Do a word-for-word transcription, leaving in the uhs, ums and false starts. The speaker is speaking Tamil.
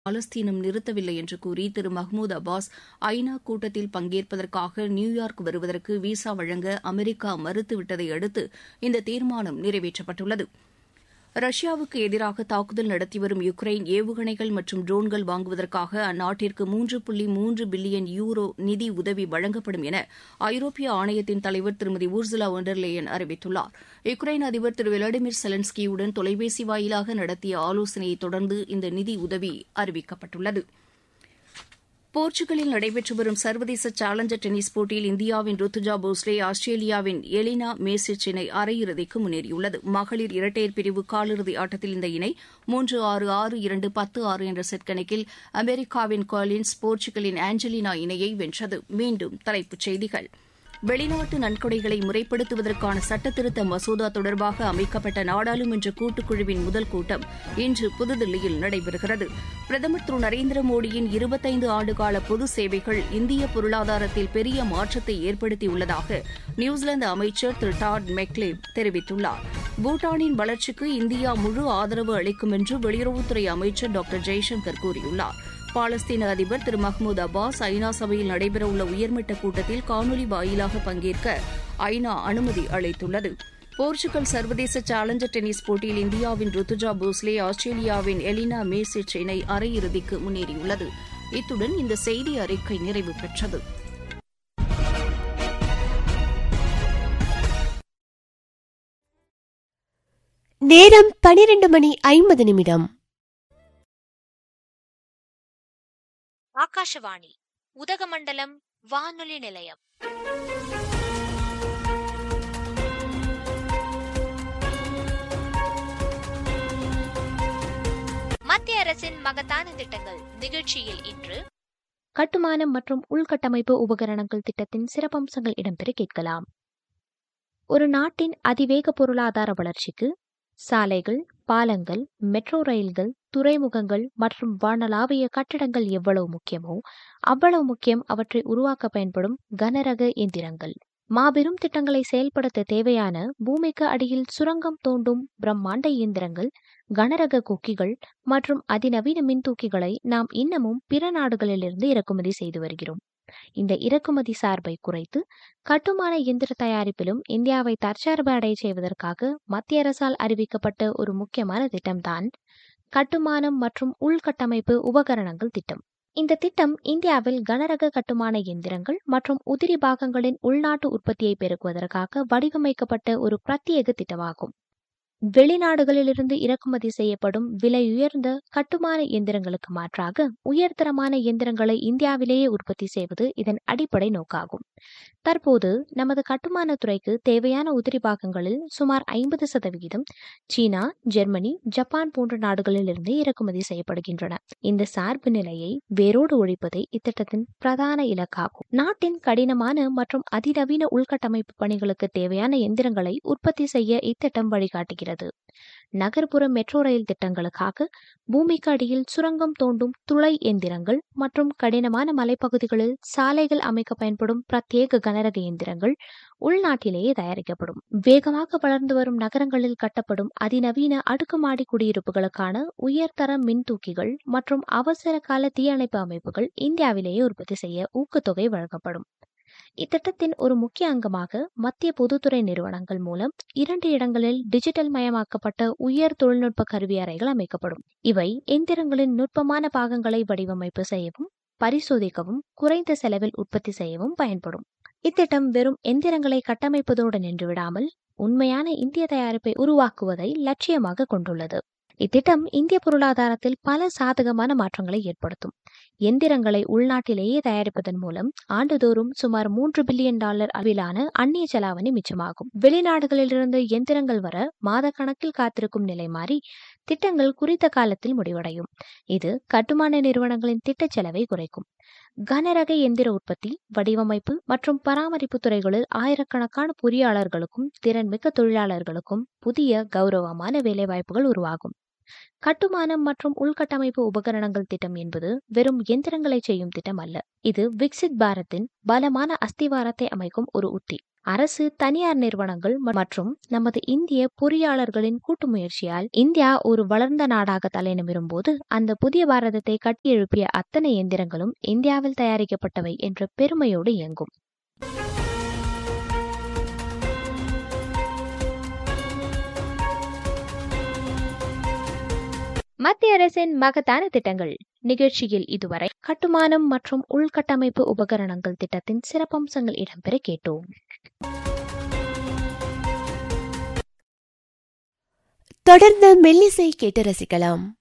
பாலஸ்தீனம் நிறுத்தவில்லை என்று கூறி திரு மஹ்மூத் அப்பாஸ் ஐநா கூட்டத்தில் பங்கேற்பதற்காக நியூயார்க் வருவதற்கு விசா வழங்க அமெரிக்கா மறுத்துவிட்டதை அடுத்து இந்த தீர்மானம் நிறைவேற்றப்பட்டுள்ளது. ரஷ்யாவுக்கு எதிராக தாக்குதல் நடத்தி வரும் யுக்ரைன் ஏவுகணைகள் மற்றும் ட்ரோன்கள் வாங்குவதற்காக அந்நாட்டிற்கு மூன்று புள்ளி மூன்று பில்லியன் யூரோ நிதி உதவி வழங்கப்படும் என ஐரோப்பிய ஆணையத்தின் தலைவர் திருமதி ஊர்சுலா ஒன் டெர் லேயன் அறிவித்துள்ளார். யுக்ரைன் அதிபர் திரு விளாடிமிர் செலன்ஸ்கியுடன் தொலைபேசி வாயிலாக நடத்திய ஆலோசனையை தொடர்ந்து இந்த நிதி உதவி அறிவிக்கப்பட்டுள்ளது. போர்ச்சுகலில் நடைபெற்று வரும் சர்வதேச சேலஞ்சர் டென்னிஸ் போட்டியில் இந்தியாவின் ருத்துஜா போஸ்லே ஆஸ்திரேலியாவின் எலினா மேசிச் இணை அரையிறுதிக்கு முன்னேறியுள்ளது. மகளிர் இரட்டையர் பிரிவு காலிறுதி ஆட்டத்தில் இந்த இணை மூன்று ஆறு ஆறு இரண்டு பத்து ஆறு என்ற செட் கணக்கில் அமெரிக்காவின் காலின்ஸ் போர்ச்சுகலின் ஆஞ்சலினா இணையை வென்றது. மீண்டும் தலைப்புச் செய்திகள். வெளிநாட்டு நன்கொடைகளை முறைப்படுத்துவதற்கான சட்டத்திருத்த மசோதா தொடர்பாக அமைக்கப்பட்ட நாடாளுமன்ற கூட்டுக்குழுவின் முதல் கூட்டம் இன்று புதுதில்லியில் நடைபெறுகிறது. பிரதமர் திரு நரேந்திர மோடியின் இருபத்தைந்து ஆண்டுகால பொது சேவைகள் இந்திய பொருளாதாரத்தில் பெரிய மாற்றத்தை ஏற்படுத்தியுள்ளதாக நியூசிலாந்து அமைச்சர் திரு டாட் மெக்லேவ் தெரிவித்துள்ளார். பூட்டானின் வளர்ச்சிக்கு இந்தியா முழு ஆதரவு அளிக்கும் என்று வெளியுறவுத்துறை அமைச்சர் டாக்டர் ஜெய்சங்கர் கூறியுள்ளார். பாலஸ்தீன அதிபர் திரு மஹ்மூத் அப்பாஸ் ஐநா சபையில் நடைபெறவுள்ள உயர்மட்ட கூட்டத்தில் காணொலி வாயிலாக பங்கேற்க ஐநா அனுமதி அளித்துள்ளது. போர்ச்சுகல் சர்வதேச சேலஞ்சர் டென்னிஸ் போட்டியில் இந்தியாவின் ருத்துஜா போஸ்லே ஆஸ்திரேலியாவின் எலினா மேசிச் இணை அரையிறுதிக்கு முன்னேறியுள்ளது. இத்துடன் இந்த செய்தி அறிக்கை நிறைவு பெற்றது. நேரம் பனிரெண்டு மணி ஐம்பது நிமிடம். ஆகாஷவாணி உதகமண்டலம் வானொலி நிலையம். மத்திய அரசின் மகத்தான திட்டங்கள் நிகழ்ச்சியில் இன்று கட்டுமானம் மற்றும் உள்கட்டமைப்பு உபகரணங்கள் திட்டத்தின் சிறப்பம்சங்கள் இடம்பெற கேட்கலாம். ஒரு நாட்டின் அதிவேக பொருளாதார வளர்ச்சிக்கு சாலைகள், பாலங்கள், மெட்ரோ ரயில்கள், துறைமுகங்கள் மற்றும் வானளாவிய கட்டடங்கள் எவ்வளவு முக்கியமோ அவ்வளவு முக்கியம் அவற்றை உருவாக்க பயன்படும் கனரக எந்திரங்கள். மாபெரும் திட்டங்களை செயல்படுத்த தேவையான பூமிக்கு அடியில் சுரங்கம் தோண்டும் பிரம்மாண்ட இயந்திரங்கள், கனரக கொக்கிகள் மற்றும் அதிநவீன மின்தூக்கிகளை நாம் இன்னமும் பிற நாடுகளிலிருந்து இறக்குமதி செய்து வருகிறோம். இந்த இறக்குமதி சார்பை குறைத்து கட்டுமான இயந்திர தயாரிப்பிலும் இந்தியாவை தற்சார்பு அடைய செய்வதற்காக மத்திய அரசால் அறிவிக்கப்பட்ட ஒரு முக்கியமான திட்டம்தான் கட்டுமானம் மற்றும் உள்கட்டமைப்பு உபகரணங்கள் திட்டம். இந்த திட்டம் இந்தியாவில் கனரக கட்டுமான இயந்திரங்கள் மற்றும் உதிரி பாகங்களின் உள்நாட்டு உற்பத்தியை பெருக்குவதற்காக வடிவமைக்கப்பட்ட ஒரு பிரத்யேக திட்டமாகும். வெளிநாடுகளிலிருந்து இறக்குமதி செய்யப்படும் விலையுயர்ந்த கட்டுமான இயந்திரங்களுக்கு மாற்றாக உயர்தரமான இயந்திரங்களை இந்தியாவிலேயே உற்பத்தி செய்வது இதன் அடிப்படை நோக்காகும். தற்போது நமது கட்டுமான துறைக்கு தேவையான உதிரி பாகங்களில் சுமார் ஐம்பது சதவிகிதம் சீனா, ஜெர்மனி, ஜப்பான் போன்ற நாடுகளிலிருந்து இறக்குமதி செய்யப்படுகின்றன. இந்த சார்பு நிலையை வேரோடு ஒழிப்பதே இத்திட்டத்தின் பிரதான இலக்காகும். நாட்டின் கடினமான மற்றும் அதிநவீன உள்கட்டமைப்பு பணிகளுக்கு தேவையான எந்திரங்களை உற்பத்தி செய்ய இத்திட்டம் வழிகாட்டுகிறது. நகர்ப்புற மெட்ரோ ரயில் திட்டங்களுக்காக பூமிக்கு அடியில் சுரங்கம் தோண்டும் துளை எந்திரங்கள் மற்றும் கடினமான மலைப்பகுதிகளில் சாலைகள் அமைக்க பயன்படும் பிரத்யேக கனரக எந்திரங்கள் உள்நாட்டிலேயே தயாரிக்கப்படும். வேகமாக வளர்ந்து வரும் நகரங்களில் கட்டப்படும் அதிநவீன அடுக்குமாடி குடியிருப்புகளுக்கான உயர்தர மின்தூக்கிகள் மற்றும் அவசர கால தீயணைப்பு அமைப்புகள் இந்தியாவிலேயே உற்பத்தி செய்ய ஊக்கத்தொகை வழங்கப்படும். இத்திட்டத்தின் ஒரு முக்கிய அங்கமாக மத்திய பொதுத்துறை நிறுவனங்கள் மூலம் இரண்டு இடங்களில் டிஜிட்டல் மயமாக்கப்பட்ட உயர் தொழில்நுட்ப கருவி அறைகள் அமைக்கப்படும். இவை எந்திரங்களின் நுட்பமான பாகங்களை வடிவமைப்பு செய்யவும், பரிசோதிக்கவும், குறைந்த செலவில் உற்பத்தி செய்யவும் பயன்படும். இத்திட்டம் வெறும் எந்திரங்களை கட்டமைப்பதோடு நின்றுவிடாமல் உண்மையான இந்திய தயாரிப்பை உருவாக்குவதை லட்சியமாக கொண்டுள்ளது. இத்திட்டம் இந்திய பொருளாதாரத்தில் பல சாதகமான மாற்றங்களை ஏற்படுத்தும். எந்திரங்களை உள்நாட்டிலேயே தயாரிப்பதன் மூலம் ஆண்டுதோறும் சுமார் மூன்று பில்லியன் டாலர் அளவிலான அந்நிய செலாவணி மிச்சமாகும். வெளிநாடுகளிலிருந்து எந்திரங்கள் வர மாத கணக்கில் காத்திருக்கும் நிலை மாறி திட்டங்கள் குறித்த காலத்தில் முடிவடையும். இது கட்டுமான நிறுவனங்களின் திட்ட செலவை குறைக்கும். கனரக எந்திர உற்பத்தி, வடிவமைப்பு மற்றும் பராமரிப்பு துறைகளில் ஆயிரக்கணக்கான பொறியாளர்களுக்கும் திறன்மிக்க தொழிலாளர்களுக்கும் புதிய கௌரவமான வேலைவாய்ப்புகள் உருவாகும். கட்டுமானம் மற்றும் உள்கட்டமைப்பு உபகரணங்கள் திட்டம் என்பது வெறும் எந்திரங்களை செய்யும் திட்டம் அல்ல. இது விக்சித் பாரத்தின் பலமான அஸ்திவாரத்தை அமைக்கும் ஒரு உத்தி. அரசு, தனியார் நிறுவனங்கள் மற்றும் நமது இந்திய பொறியாளர்களின் கூட்டு முயற்சியால் இந்தியா ஒரு வளர்ந்த நாடாக தலைநிமிரும் போது அந்த புதிய பாரதத்தை கட்டியெழுப்பிய அத்தனை எந்திரங்களும் இந்தியாவில் தயாரிக்கப்பட்டவை என்ற பெருமையோடு இயங்கும். மத்திய அரசின் மகத்தான திட்டங்கள் நிகழ்ச்சியில் இதுவரை கட்டுமானம் மற்றும் உள்கட்டமைப்பு உபகரணங்கள் திட்டத்தின் சிறப்பம்சங்கள் இடம்பெற கேட்டோம். தொடர்ந்து மெல்லிசை கேட்டு ரசிக்கலாம்.